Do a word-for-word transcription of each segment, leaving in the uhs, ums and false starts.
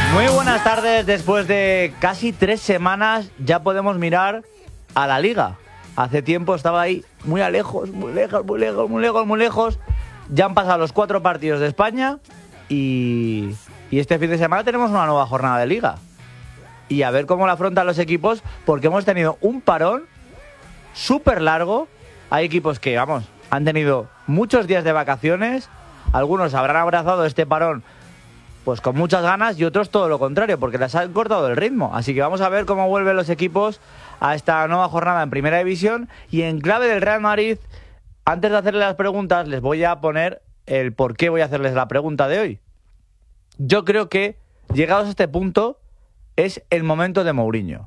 Muy buenas tardes. Después de casi tres semanas ya podemos mirar a la Liga. Hace tiempo estaba ahí muy a lejos, muy lejos, muy lejos, muy lejos, muy lejos. Ya han pasado los cuatro partidos de España y, y este fin de semana tenemos una nueva jornada de Liga. Y a ver cómo la afrontan los equipos, porque hemos tenido un parón súper largo. Hay equipos que, vamos, han tenido muchos días de vacaciones. Algunos habrán abrazado este parón pues con muchas ganas y otros todo lo contrario, porque les han cortado el ritmo. Así que vamos a ver cómo vuelven los equipos a esta nueva jornada en Primera División. Y en clave del Real Madrid, antes de hacerles las preguntas, les voy a poner el por qué voy a hacerles la pregunta de hoy. Yo creo que, llegados a este punto, es el momento de Mourinho.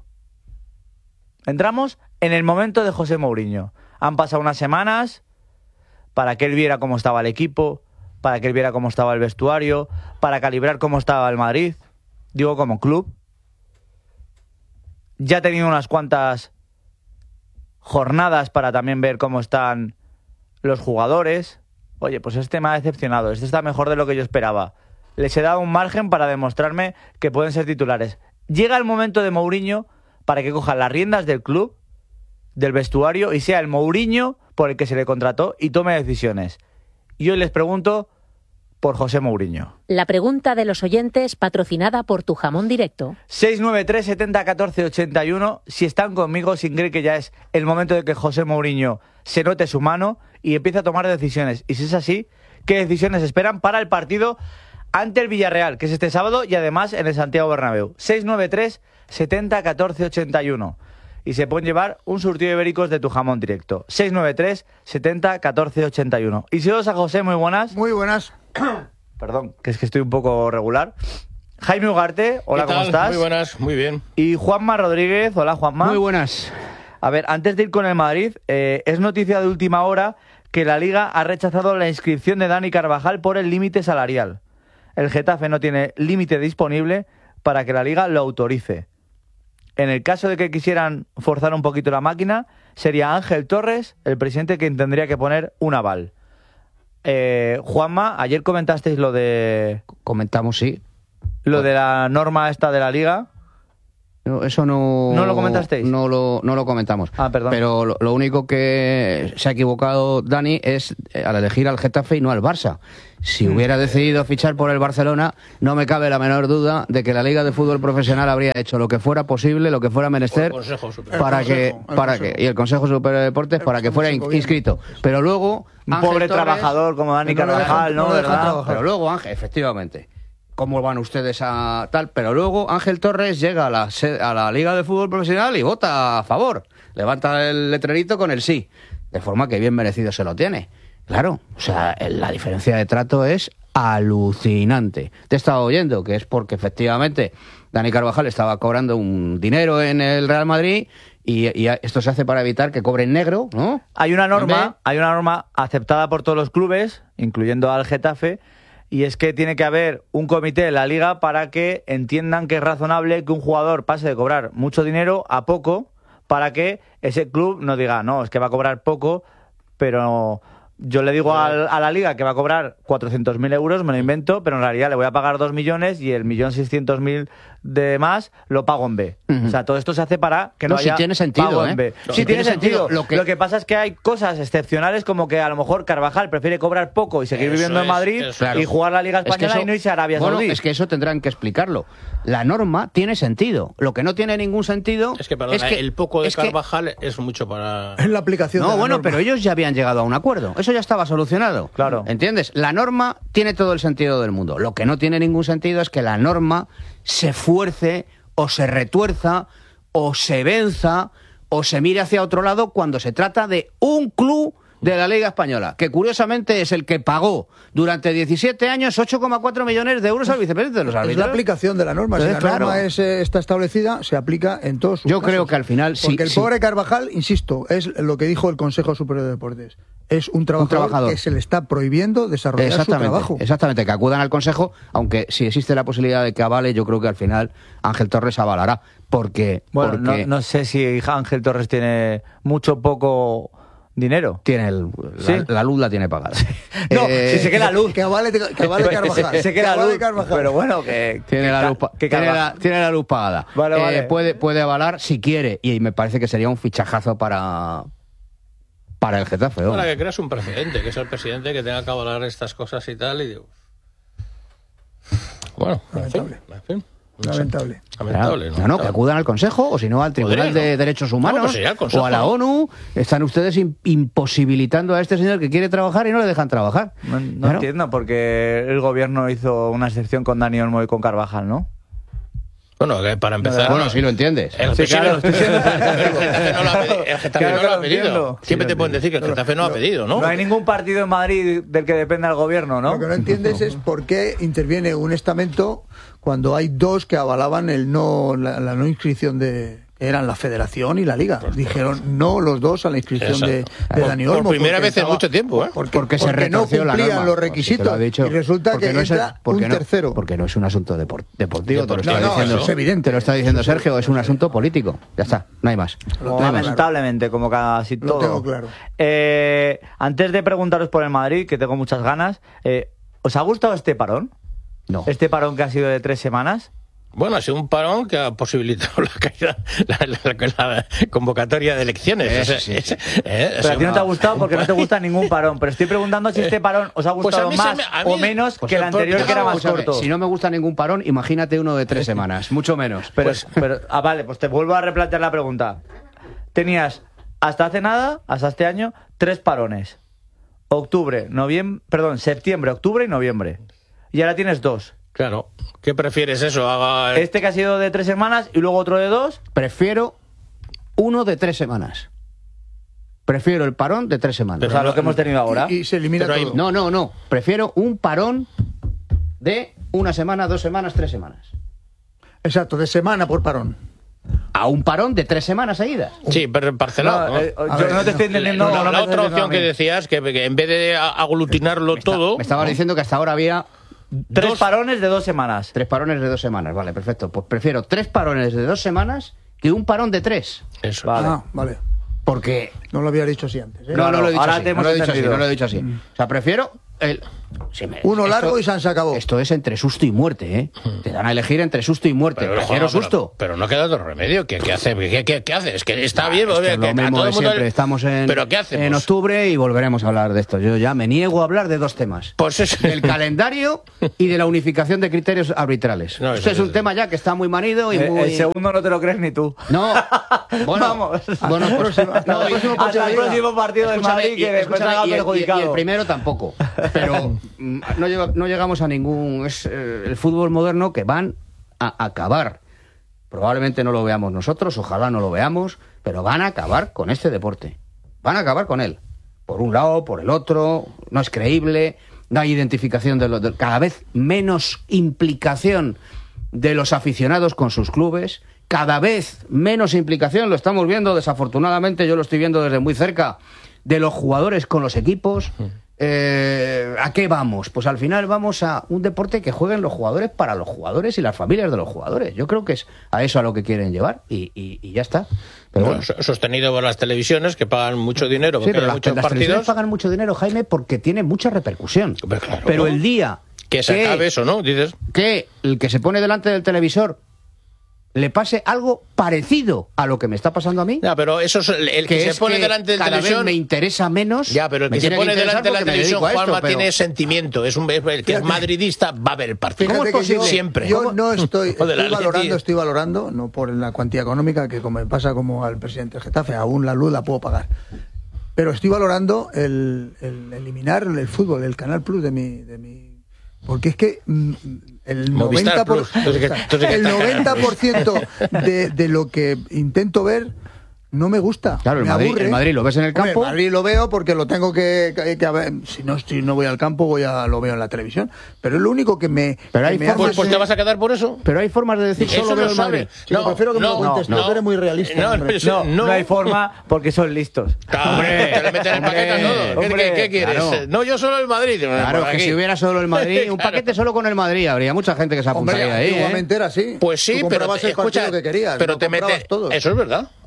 Entramos en el momento de José Mourinho. Han pasado unas semanas para que él viera cómo estaba el equipo, para que él viera cómo estaba el vestuario, para calibrar cómo estaba el Madrid, digo como club. Ya ha tenido unas cuantas jornadas para también ver cómo están los jugadores. Oye, pues este me ha decepcionado, este está mejor de lo que yo esperaba. Les he dado un margen para demostrarme que pueden ser titulares. Llega el momento de Mourinho para que coja las riendas del club, del vestuario, y sea el Mourinho por el que se le contrató y tome decisiones. Y hoy les pregunto por José Mourinho. La pregunta de los oyentes, patrocinada por Tu Jamón Directo. seis nueve tres, setenta, catorce, ochenta y uno. Si están conmigo, sin creer que ya es el momento de que José Mourinho se note su mano y empiece a tomar decisiones. Y si es así, ¿qué decisiones esperan para el partido ante el Villarreal, que es este sábado y además en el Santiago Bernabéu? seis nueve tres, setenta, catorce, ochenta y uno. Y se pueden llevar un surtido de ibéricos de Tu Jamón Directo. seis nueve tres, setenta, catorce, ochenta y uno. Y si os a José, muy buenas. Muy buenas. Perdón, que es que estoy un poco regular. Jaime Ugarte, hola, ¿cómo estás? Muy buenas, muy bien. Y Juanma Rodríguez, hola Juanma. Muy buenas. A ver, antes de ir con el Madrid, eh, es noticia de última hora que la Liga ha rechazado la inscripción de Dani Carvajal por el límite salarial. El Getafe no tiene límite disponible para que la Liga lo autorice. En el caso de que quisieran forzar un poquito la máquina, sería Ángel Torres el presidente quien tendría que poner un aval. Eh, Juanma, ayer comentasteis lo de... Comentamos, sí. Lo de la norma esta de la Liga. No, eso no... ¿No lo comentasteis? No lo, no lo comentamos. Ah, perdón. Pero lo, lo único que se ha equivocado Dani es al elegir al Getafe y no al Barça. Si mm. hubiera decidido fichar por el Barcelona, no me cabe la menor duda de que la Liga de Fútbol Profesional habría hecho lo que fuera posible, lo que fuera menester, para que, para que y el Consejo Superior de Deportes para que fuera in, inscrito. Pero luego... Un Ángel pobre Torres, trabajador como Dani Carvajal, ¿no? no ¿Verdad? Pero luego Ángel, efectivamente... ¿Cómo van ustedes a tal? Pero luego Ángel Torres llega a la, a la Liga de Fútbol Profesional y vota a favor. Levanta el letrerito con el sí. De forma que bien merecido se lo tiene. Claro, o sea, la diferencia de trato es alucinante. Te he estado oyendo que es porque efectivamente Dani Carvajal estaba cobrando un dinero en el Real Madrid y, y esto se hace para evitar que cobre en negro, ¿no? Hay una norma, hay una norma aceptada por todos los clubes, incluyendo al Getafe, y es que tiene que haber un comité en la Liga para que entiendan que es razonable que un jugador pase de cobrar mucho dinero a poco, para que ese club no diga, no, es que va a cobrar poco, pero yo le digo al, a la Liga que va a cobrar cuatrocientos mil euros, me lo invento, pero en realidad le voy a pagar dos millones y el millón seiscientos mil de más lo pago en B. Uh-huh. O sea, todo esto se hace para que no, no haya sí tiene sentido, pago ¿eh? en B. No, sí, sí tiene, tiene sentido. sentido. Lo que... lo que pasa es que hay cosas excepcionales como que a lo mejor Carvajal prefiere cobrar poco y seguir eso viviendo es, en Madrid claro. y jugar la Liga Española es que eso, y no irse a Arabia bueno, Saudí. Es que eso tendrán que explicarlo. La norma tiene sentido. Lo que no tiene ningún sentido es que, perdona, es que el poco de es Carvajal que... es mucho para... En la aplicación No, de la bueno, norma. pero ellos ya habían llegado a un acuerdo. Eso ya estaba solucionado. Claro. ¿Entiendes? La norma tiene todo el sentido del mundo. Lo que no tiene ningún sentido es que la norma se fuerce o se retuerza o se venza o se mire hacia otro lado cuando se trata de un club de la Liga Española, que curiosamente es el que pagó durante diecisiete años ocho coma cuatro millones de euros al vicepresidente de los árbitros. Es la aplicación de la norma. Si la Entonces, norma claro. es, eh, está establecida, se aplica en todos sus Yo casos. creo que al final sí. Porque el sí. pobre Carvajal, insisto, es lo que dijo el Consejo Superior de Deportes. Es un trabajador, Un trabajador. que se le está prohibiendo desarrollar su Exactamente, trabajo. exactamente, que acudan al Consejo, aunque si existe la posibilidad de que avale, yo creo que al final Ángel Torres avalará, porque... Bueno, porque... No, no sé si Ángel Torres tiene mucho poco dinero. Tiene el, la, Sí. la luz la tiene pagada. No, Eh, si se queda luz. Que vale, que vale Carvajal. Se queda Que vale luz, Carvajal. pero bueno, que... Tiene que la, ca- luz, pa- que tiene, Carvajal- la, tiene la luz pagada. Vale, Eh, vale. Puede, puede avalar si quiere y me parece que sería un fichajazo para, para el Getafe. ¿no? Para que creas un precedente, que es el presidente que tenga que avalar estas cosas y tal. Y digo... Bueno, en fin, Lamentable. en fin. No sé. Lamentable. Lamentable, No, no, que acudan al Consejo o si no al Tribunal Podría, ¿no? de Derechos Humanos No, pues sería el Consejo, o a la ¿no? ONU. Están ustedes im- imposibilitando a este señor que quiere trabajar y no le dejan trabajar. No, no Claro. entiendo, porque el gobierno hizo una excepción con Dani Olmo y con Carvajal, ¿no? Bueno, que para empezar... Bueno, sí lo entiendes. El Sí, claro, presidente- estoy siendo- el Getafe no lo ha pedido. El Getafe Claro no que lo ha lo pedido. entiendo. Siempre Sí, te lo pueden decir que el Getafe no ha pedido, ¿no? No hay ningún partido en Madrid del que dependa el gobierno, ¿no? Lo que no entiendes es por qué interviene un estamento cuando hay dos que avalaban el no la, la no inscripción de que eran la Federación y la Liga. Dijeron no los dos a la inscripción de, Exacto. de Por- Dani por Olmo. primera porque vez en mucho tiempo, ¿eh? Porque, Porque se porque no retorció la cumplían norma. los Pues sí, te requisitos. lo ha dicho. Y resulta Porque que no es- entra porque un no- tercero. Porque no es un asunto depor- deportivo. te lo está No, no, diciendo. eso es evidente. Te lo está diciendo Sergio, es un asunto político. Ya está, no hay más. Lo Como tengo lamentablemente, como casi Lo todo. tengo claro. Eh, antes de preguntaros por el Madrid, que tengo muchas ganas, eh, ¿os ha gustado este parón? No. Este parón que ha sido de tres semanas. Bueno, ha sido un parón que ha posibilitado la caída, la, la- la convocatoria de elecciones. Eso O sea, sí, es- sí. eh, ha Pero a sido ti no te ha una- gustado porque no te gusta ningún parón. Pero estoy preguntando si este parón os ha Pues gustado a mí se más me- a mí- o menos pues que el por- anterior, que era más Escúchame, corto. Si no me gusta ningún parón, imagínate uno de tres semanas, mucho menos. Pero, Pues- pero, ah, vale, pues te vuelvo a replantear la pregunta. Tenías hasta hace nada, hasta este año, tres parones. Octubre, noviembre, perdón, septiembre, octubre y noviembre. Y ahora tienes dos. Claro. ¿Qué prefieres eso? Haga... Este que ha sido de tres semanas y luego otro de dos. Prefiero uno de tres semanas. Prefiero el parón de tres semanas. O sea, lo que hemos tenido ahora. Y, y se elimina Pero hay- todo. No, no, no. Prefiero un parón de una semana, dos semanas, tres semanas. Exacto, de semana por parón. A un parón de tres semanas seguidas. Sí, pero parcelado. No, ¿no? eh, A yo ver, no te estoy no. entendiendo. la, no la me estás otra entendiendo opción a mí. que decías, que, que en vez de a- aglutinarlo Me está- todo... Me estaba diciendo que hasta ahora había Tres dos- parones de dos semanas. tres parones de dos semanas. Vale, perfecto. Pues prefiero tres parones de dos semanas que un parón de tres. Eso. Vale. Ah, vale. Porque No lo había dicho así antes. ¿eh? No, no lo he dicho ahora así. te No hemos lo he dicho así. entendido. No lo he dicho así. O sea, prefiero el. si me- Uno esto- largo y se acabó. Esto es entre susto y muerte, ¿eh? Te dan a elegir entre susto y muerte. Pero, Prefiero joder, susto. Pero, pero no queda otro remedio. ¿Qué, qué hace? ¿Qué, qué, qué haces? Que está bien. Esto oye, es que lo a mismo todo de el mundo siempre. le- Estamos en, ¿Pero qué hacemos? en octubre y volveremos a hablar de esto. Yo ya me niego a hablar de dos temas. Pues eso. Del calendario y de la unificación de criterios arbitrales. No, Esto eso es un es- tema ya que está muy manido y Eh, muy... El segundo no te lo crees ni tú. No, bueno, Vamos. bueno, pues, no, y- Hasta el próximo partido del Escúchame, Madrid y- que después escúchame, salga y el- y- perjudicado. y el primero tampoco. Pero mm, no, llega- no llegamos a ningún... Es eh, el fútbol moderno que van a acabar. Probablemente no lo veamos nosotros, ojalá no lo veamos, pero van a acabar con este deporte. Van a acabar con él. Por un lado, por el otro, no es creíble, no hay identificación de los... de- cada vez menos implicación de los aficionados con sus clubes, cada vez menos implicación, lo estamos viendo desafortunadamente, yo lo estoy viendo desde muy cerca, de los jugadores con los equipos. Eh, ¿A qué vamos? Pues al final vamos a un deporte que jueguen los jugadores para los jugadores y las familias de los jugadores. Yo creo que es a eso a lo que quieren llevar y, y- y ya está. Pero Bueno, bueno. so- sostenido por las televisiones que pagan mucho dinero Sí, porque pero hay las, muchos las televisiones partidos. pagan mucho dinero, Jaime, porque tiene mucha repercusión. Hombre, claro. Pero el día Que se acabe eso, ¿no? Dices. que el que se pone delante del televisor le pase algo parecido a lo que me está pasando a mí, Ya, pero eso es el, el que, que se es pone que delante del cada televisión. vez me interesa menos. Ya, pero el me que se tiene pone interesar delante de la porque me televisión, dedico a esto, Juanma, pero- tiene sentimiento. Es un el que es Fíjate. madridista, va a ver el partido. Fíjate ¿Cómo es que posible? yo- Siempre. Yo no estoy, Joder, estoy la valorando, Atleti- estoy valorando, no por la cuantía económica, que como me pasa como al presidente del Getafe, aún la luz la puedo pagar. Pero estoy valorando el, el eliminar el fútbol, el Canal Plus de mi... De mi porque es que mm, el Movistar noventa por, Plus. Entonces, ¿qué- entonces, ¿qué el está Canal noventa Plus? por ciento de, de lo que intento ver no me gusta. Claro, el me Madrid- aburre. el Madrid lo ves en el Hombre, campo. el Madrid lo veo porque lo tengo que, que, que ver. Si no, si no voy al campo, voy a lo veo en la televisión. Pero es lo único que me. Pero hay que me formas hace- Pues, pues te vas a quedar por eso. Pero hay formas de decir Eso solo lo veo el sabe. Madrid. Chico, prefiero que me lo cuentes tú, no, que eres muy realista, No, hombre. eso- No, no. no hay forma porque son listos. Hombre, te le meten el paquete a todo. ¿Qué, hombre, qué- qué quieres? claro. No, yo solo el Madrid. Claro, Por que aquí. si hubiera solo el Madrid, un Claro. paquete solo con el Madrid, habría mucha gente que se Hombre, apuntaría ahí. ¿eh? antiguamente era así. Pues sí, Tú pero comprabas te, el partido escucha, que querías, pero no te comprabas mete. todos. Eso es verdad.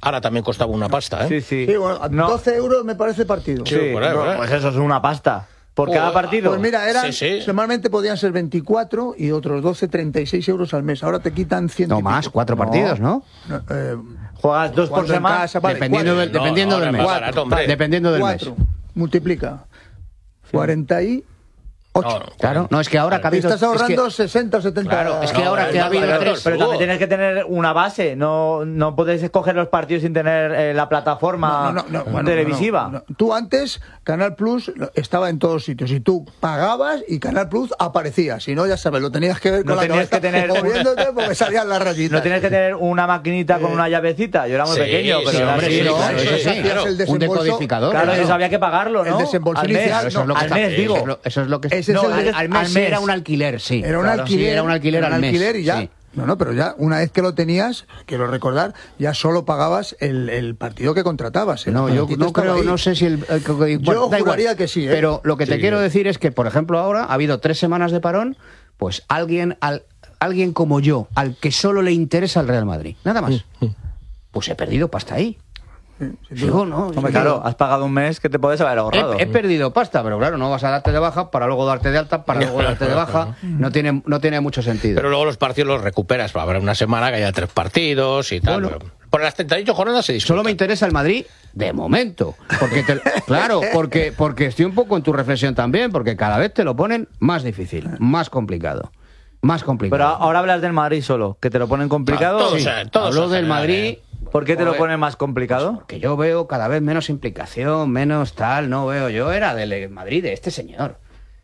Ahora también costaba una pasta, ¿eh? Sí, sí. Sí, bueno, a No. doce euros me parece partido. Sí, por ahí, no, por ahí. pues eso es una pasta. ¿Por cada Joder, partido? Pues mira, eran, Sí, sí. normalmente podían ser veinticuatro y otros doce, treinta y seis euros al mes. Ahora te quitan cien. No más, cuatro partidos, ¿no? No, eh, Juegas dos por cuatro en semana. casa, vale, Dependiendo cuatro. del, dependiendo No, del ahora mes. es más barato, hombre. Dependiendo del Cuatro. mes. Multiplica. cuarenta y ocho. No, no, Claro, no, es que ahora que ha habido- Estás ahorrando es que- sesenta o setenta. Claro, es que No, ahora es que ha más habido barato tres... el Pero fútbol. también tienes que tener una base. No, no puedes escoger los partidos sin tener eh, la plataforma No, no, no, bueno, televisiva. no, no, no. Tú antes, Canal Plus estaba en todos sitios y tú pagabas y Canal Plus aparecía. Si no, ya sabes, lo tenías que ver con No la tenías cabeza que tener- moviéndote porque salían las rayitas. No tienes que tener una maquinita con una llavecita. Yo era muy Sí, pequeño, pero sí, era hombre, así, sí, ¿no? claro, eso sí, sí, hacías claro. el Un desembolso. decodificador. Claro, claro. eso había que pagarlo, ¿no? El desembolso Al mes. inicial, Eso es lo que al está- mes, digo. Eso es lo, eso es lo que... Ese es no, el de- al, al mes al mes. era un alquiler, sí. Era un Claro, alquiler. sí, era un alquiler era un al mes. alquiler y ya. sí. No, no, pero ya una vez que lo tenías, quiero recordar, ya solo pagabas el, el partido que contratabas. El No, yo partidito no estaba creo, ahí. no sé si el... el- bueno, Yo da igual. juraría que sí, ¿eh? Pero lo que te Sí. quiero decir es que, por ejemplo, ahora ha habido tres semanas de parón, pues alguien, al, alguien como yo, al que solo le interesa el Real Madrid, nada más, pues he perdido pasta ahí. Digo, no, Hombre, digo, claro, has pagado un mes que te puedes haber ahorrado. He, he perdido pasta, pero claro, no vas a darte de baja para luego darte de alta, para luego darte de baja. No tiene, no tiene mucho sentido. Pero luego los partidos los recuperas. Habrá una semana que haya tres partidos y tal. Bueno. pero por las treinta y ocho jornadas se disfruta. Solo me interesa el Madrid de momento. Porque te- claro, porque, porque estoy un poco en tu reflexión también, porque cada vez te lo ponen más difícil, más complicado. Más complicado. Pero ahora hablas del Madrid solo, que te lo ponen complicado. Ah, todos, Sí. eh, todos Hablo en del general, Madrid. eh. ¿Por qué te lo Joder, ponen más complicado? Que yo veo cada vez menos implicación, menos tal, no veo. Yo era del Madrid de este señor.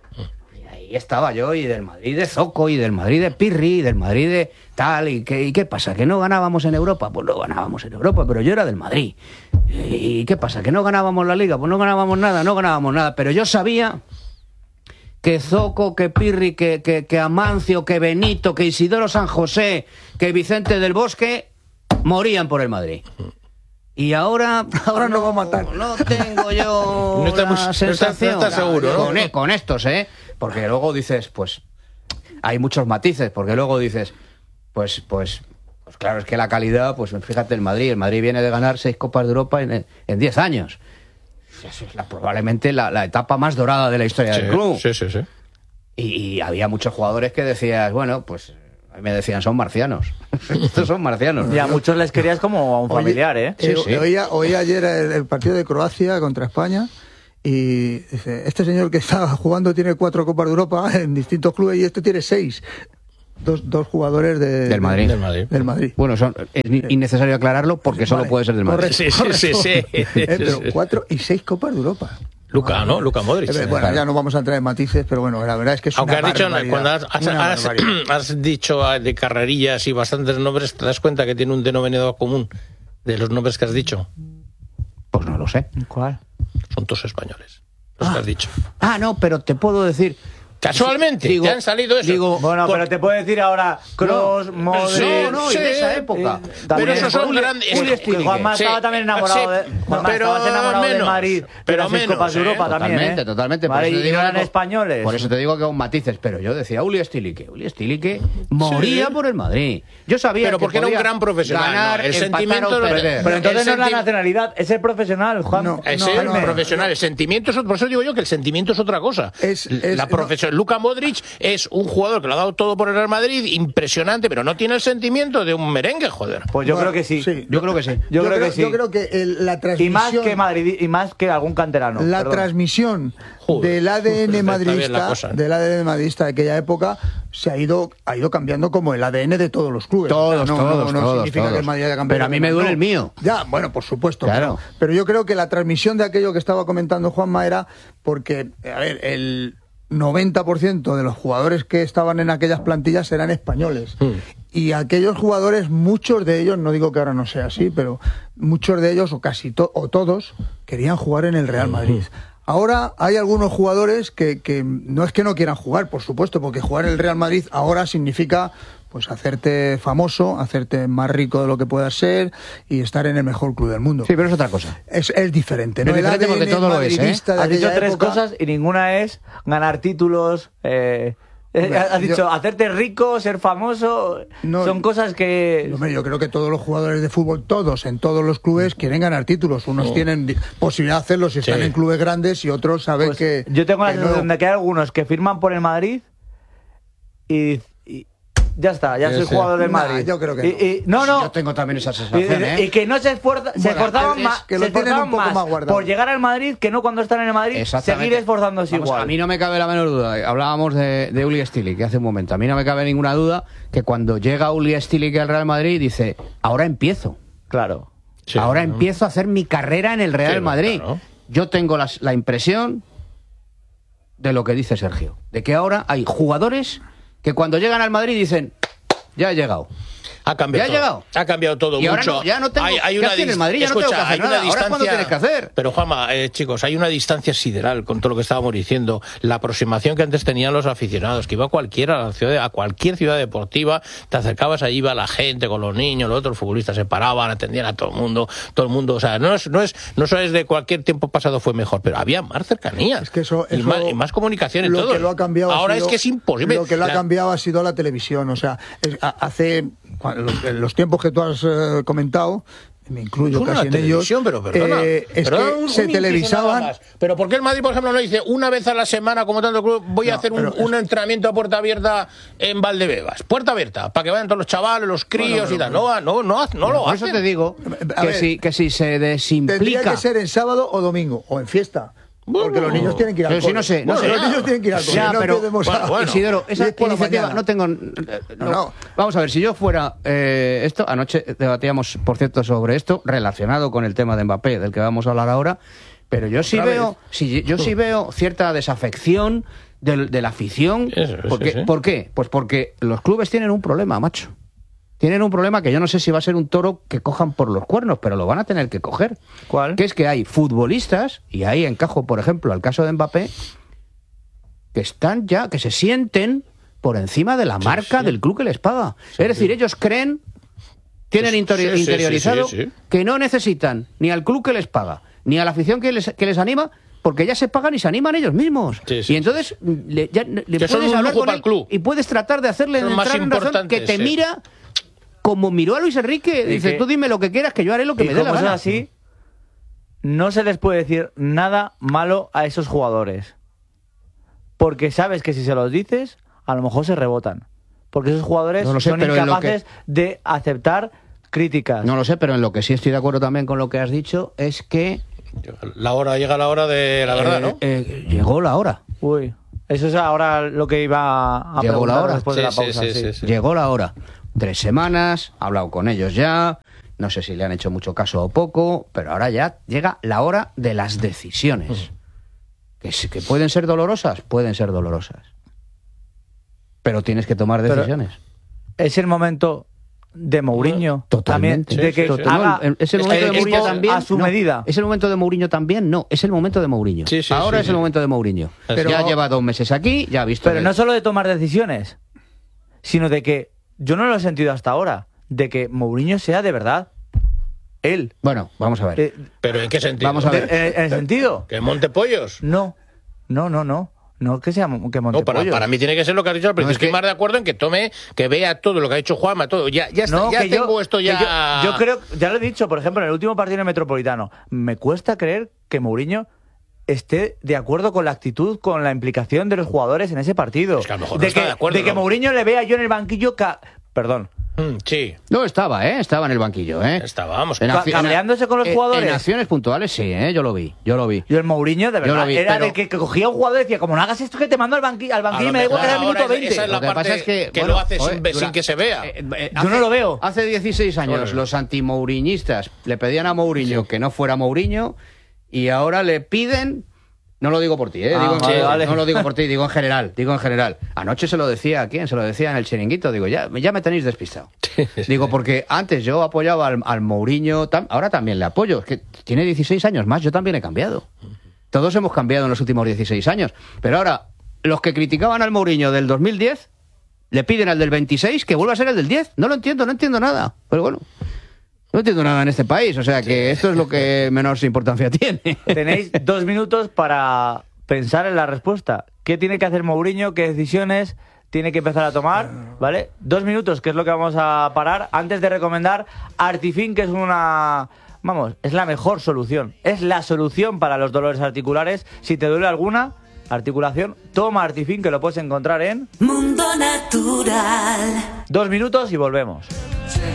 Y ahí estaba yo, y del Madrid de Zoco, y del Madrid de Pirri, y del Madrid de tal. ¿Y qué, y qué pasa? ¿Que no ganábamos en Europa? Pues no ganábamos en Europa, pero yo era del Madrid. ¿Y qué pasa? ¿Que no ganábamos la Liga? Pues no ganábamos nada, no ganábamos nada. Pero yo sabía que Zoco, que Pirri, que, que, que Amancio, que Benito, que Isidoro San José, que Vicente del Bosque morían por el Madrid. Y ahora, Ahora nos va a matar. No tengo yo No está la muy- no está- sensación. no está seguro, ¿no? Con, e- con estos, ¿eh? Porque luego dices, pues, hay muchos matices, porque luego dices, pues, pues, pues claro, es que la calidad, pues fíjate el Madrid, el Madrid viene de ganar seis Copas de Europa en, en diez años. Eso es la- probablemente la, la etapa más dorada de la historia Sí, del club. sí, sí, sí. Y, y había muchos jugadores que decías, bueno, pues a mí me decían, son marcianos. Estos son marcianos. Y a muchos les querías como a un Oye, familiar, ¿eh? eh, Sí, sí. Oía, oía ayer el, el partido de Croacia contra España y dice, este señor que está jugando tiene cuatro Copas de Europa en distintos clubes y este tiene seis. Dos, dos jugadores de- Del Madrid. Del Madrid. Del Madrid. Bueno, son, es innecesario aclararlo porque solo Vale, puede ser del Madrid. correcto, Sí, sí, sí, sí. Eh, pero Sí, sí. cuatro y seis Copas de Europa. Luca, ¿no? Luca Modric. Eh, bueno, ya no vamos a entrar en matices, pero bueno, la verdad es que es Aunque una has dicho, barbaridad, cuando has, has- una has- barbaridad. has dicho ah, de carrerillas y bastantes nombres, te das cuenta que tiene un denominador común de los nombres que has dicho. Pues no lo sé. ¿Cuál? Son todos españoles, los que has dicho. Ah, no, pero te puedo decir... Casualmente, Digo- te han salido eso. digo, Bueno, Por- pero te puedo decir ahora Kroos, No, Modric... sí, no, no, y sí, de esa época. eh, Pero también. esos son Julio- grandes. Julio es- Stilique. Juanma sí, estaba también enamorado de... sí, Juanma, pero estabas enamorado del menos, Madrid. pero de las seis menos, Copas de ¿eh? Europa también, Totalmente, ¿eh? totalmente. Por Vale, eso te y digo no eran que- españoles. Por eso te digo que con matices, pero yo decía Uli Stilique. Uli Stilique moría por el Madrid. Yo sabía Pero que porque era un podía gran profesional, ganar, ¿no? El empatar sentimiento o lo- perder. Pero entonces El no es la senti- nacionalidad, es el profesional, Juan. No, Es no, el no, no. profesional, el sentimiento es otro, por eso digo yo que el sentimiento es otra cosa. Es- es- la profesión. Luka Modric es un jugador que lo ha dado todo por el Real Madrid, impresionante, pero no tiene el sentimiento de un merengue, joder. Pues yo Bueno, creo que sí. sí. Yo creo que sí. Yo, creo, que sí. Yo creo que el- la Y transmisión... más que Madrid y más que algún canterano. la perdón. transmisión Joder, del A D N está bien la madridista, cosa, ¿eh? del A D N madridista de aquella época se ha ido ha ido cambiando como el A D N de todos los clubes. Todos, no, todos, no, no todos, significa todos. que el Madrid haya cambiado. Pero a mí me duele no. el mío. Ya, bueno, por supuesto. Claro. Pero, pero yo creo que la transmisión de aquello que estaba comentando Juanma era porque, a ver, el noventa por ciento de los jugadores que estaban en aquellas plantillas eran españoles. Y aquellos jugadores, muchos de ellos, no digo que ahora no sea así, pero muchos de ellos, o casi to- o todos, querían jugar en el Real Madrid. Ahora hay algunos jugadores que, que no es que no quieran jugar, por supuesto, porque jugar en el Real Madrid ahora significa pues hacerte famoso, hacerte más rico de lo que puedas ser y estar en el mejor club del mundo. Sí, pero es otra cosa. Es, es diferente, ¿no? Es diferente porque todo lo es, ¿eh? madridista de Has dicho aquella tres época- cosas y ninguna es ganar títulos, eh, Eh, Has dicho, yo- hacerte rico, ser famoso, No, son cosas que... Hombre, yo creo que todos los jugadores de fútbol, todos, en todos los clubes, quieren ganar títulos. Unos Oh. tienen di- posibilidad de hacerlo si están Sí. en clubes grandes y otros saben Pues que... yo tengo la que sensación no. de que hay algunos que firman por el Madrid y, y ya está, ya Sí, soy sí. jugador del Nah, Madrid. yo creo que Y- y- no, no. Yo tengo también esa Y, sensación, ¿eh? y que no se, esfuerza, se Bueno, esforzaban es más, que se lo tienen esforzaban un poco más más guardado. por llegar al Madrid que no cuando están en el Madrid Exactamente. seguir esforzándose Vamos, igual. a mí no me cabe la menor duda. Hablábamos de, de Uli Stilik hace un momento. A mí no me cabe ninguna duda que cuando llega Uli Stilik al Real Madrid dice, ahora empiezo. Claro. Sí, ahora ¿no? empiezo a hacer mi carrera en el Real Sí, Madrid. claro. Yo tengo las- la impresión de lo que dice Sergio. De que ahora hay jugadores que cuando llegan al Madrid dicen, ya he llegado. Ha cambiado Ya ha todo. llegado. Ha cambiado todo Y ahora mucho. no, ya no tengo- hay, hay ¿qué una hace en el dis- Madrid? Ya no tengo Escucha, que hacer hay una nada. Ahora es distancia. cuando tienes que hacer. Pero Juanma, eh, chicos, hay una distancia sideral con todo lo que estábamos diciendo. La aproximación que antes tenían los aficionados, que iba cualquiera a la ciudad, a cualquier ciudad deportiva, te acercabas allí, iba la gente con los niños, los otros futbolistas se paraban, atendían a todo el mundo, todo el mundo, o sea, no es, no es, no solo es de cualquier tiempo pasado fue mejor, pero había más cercanías. Es que eso, y, eso- más, y más comunicación en lo todo. que lo ha cambiado ha Ahora sido- es que es imposible. Lo que lo ha La- cambiado ha sido la televisión. O sea, es- a- hace cuando- los, en los tiempos que tú has eh, comentado, me incluyo Solo casi la en ellos. televisión, pero perdona, eh, es perdona, que un- se un inciso televisaban. nada más. Pero ¿por qué el Madrid, por ejemplo, no dice una vez a la semana, como tanto club, voy a No, hacer un, pero es- un entrenamiento a puerta abierta en Valdebebas? Puerta abierta, para que vayan todos los chavales, los críos Bueno, pero- y tal. No, no, no, no lo Por eso hacen. te digo A que ver, si, que si se Tendría desimplica... que ser en sábado o domingo, o en fiesta. Porque Bueno, los niños tienen que ir al pero si cole. no sé, no Bueno, sé. los niños tienen que ir al cole. Ya, no pero- podemos bueno, a- bueno. Isidoro, esa Y es por la iniciativa mañana. no tengo... eh, no. No, no. Vamos a ver, si yo fuera... eh, esto anoche debatíamos, por cierto, sobre esto, relacionado con el tema de Mbappé, del que vamos a hablar ahora, pero yo sí Otra veo, vez. sí, yo sí veo cierta desafección del- de la afición. Eso, sí, porque, sí. ¿Por qué? Pues porque los clubes tienen un problema, macho. Tienen un problema que yo no sé si va a ser un toro que cojan por los cuernos, pero lo van a tener que coger. ¿Cuál? Que es que hay futbolistas, y ahí encajo, por ejemplo, al caso de Mbappé, que están ya, que se sienten por encima de la marca sí. del club que les paga. es decir, ellos creen, tienen Sí, interior- sí, sí, interiorizado sí, sí, sí. que no necesitan ni al club que les paga, ni a la afición que les, que les anima, porque ya se pagan y se animan ellos mismos. Sí, sí. Y entonces le, ya, le Que son puedes un hablar lujo con para él el club. y puedes tratar de hacerle Son más entrar en razón, que importantes, te sí. mira como miró a Luis Enrique. Y Dice, que- tú dime lo que quieras, que yo haré lo que Y me dé la como es gana. así, no se les puede decir nada malo a esos jugadores. Porque sabes que si se los dices, a lo mejor se rebotan. Porque esos jugadores No lo sé, son pero en lo incapaces de aceptar críticas. No lo sé, pero en lo que sí estoy de acuerdo también con lo que has dicho es que La hora, llega la hora de la verdad, eh, ¿no? eh, llegó la hora. Uy, eso es ahora lo que iba a Llegó la preguntar hora. después de la Sí, sí, pausa. sí, sí. sí, sí. Llegó la hora. Tres semanas, he hablado con ellos ya. No sé si le han hecho mucho caso o poco, pero ahora ya llega la hora de las decisiones. Que, sí, que pueden ser dolorosas, pueden ser dolorosas. Pero tienes que tomar Pero- decisiones. Es el momento de Mourinho Totalmente. también, de que Sí, sí, sí. haga No, es el momento el de Mourinho equipo también. a su No, medida. Es el momento de Mourinho también. No, es el momento de Mourinho. Sí, sí, Ahora sí, es sí. el momento de Mourinho. Pero- ya lleva dos meses aquí, ya ha visto. Pero que- no solo de tomar decisiones, sino de que yo no lo he sentido hasta ahora, de que Mourinho sea de verdad él. Bueno, vamos a ver. Eh, ¿Pero en qué sentido? Vamos a de- ver. en, en el sentido, ¿Que monte pollos? no, no, no, no, no que sea que monte No, para, pollos. para mí tiene que ser lo que has dicho al principio. No, es Estoy que- más de acuerdo en que tome, que vea todo lo que ha hecho Juanma, todo. Ya, ya, está, No, ya que tengo yo- esto que ya. Yo, yo creo, ya lo he dicho, por ejemplo, en el último partido en el Metropolitano, me cuesta creer que Mourinho esté de acuerdo con la actitud, con la implicación de los jugadores en ese partido. Es que a lo mejor no de está que, de acuerdo, de que ¿no? Mourinho le vea yo en el banquillo, ca- perdón, Mm, sí, No, estaba, ¿eh? Estaba en el banquillo, ¿eh? estábamos. En Ca- acci- cabreándose con los en- jugadores. En acciones puntuales, sí, ¿eh? Yo lo vi, yo lo vi. yo el Mourinho de Yo verdad lo vi, era pero- de que, que cogía a un jugador y decía, como no hagas esto que te mando al banquillo, al A banquillo lo y me da igual que mejor sea el minuto ahora veinte. esa es la Lo que parte pasa es que, que bueno, lo hace joder, sin, sin dura- que se vea. Eh, eh, Yo no lo veo. Hace dieciséis años Joder. los antimouriñistas le pedían a Mourinho que no fuera Mourinho y ahora le piden... No lo digo por ti, ¿eh? Ah, Digo en- vale, sí, vale. No lo digo por ti, digo en general, digo en general. Anoche se lo decía a quién, se lo decía en el chiringuito, digo, ya, ya me tenéis despistado. Digo, porque antes yo apoyaba al, al Mourinho, tam- ahora también le apoyo, es que tiene dieciséis años más, yo también he cambiado. Todos hemos cambiado en los últimos dieciséis años, pero ahora los que criticaban al Mourinho del dos mil diez le piden al del veintiséis que vuelva a ser el del diez. No lo entiendo, no entiendo nada, pero bueno. No entiendo nada en este país, o sea que esto es lo que menos importancia tiene. Tenéis dos minutos para pensar en la respuesta. ¿Qué tiene que hacer Mourinho? ¿Qué decisiones? tiene que empezar a tomar, ¿vale? Dos minutos, que es lo que vamos a parar, antes de recomendar Artifin, que es una... Vamos, es la mejor solución. Es la solución para los dolores articulares. Si te duele alguna articulación, toma Artifin, que lo puedes encontrar en... Mundo Natural. Dos minutos y volvemos.